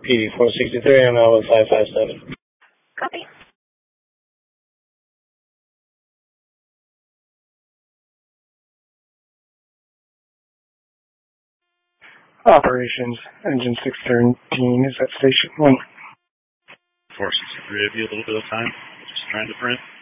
PD 463, I'm out with 557. Copy. Operations, engine 613 is at station 1. 463, have you a little bit of time? Just trying to print.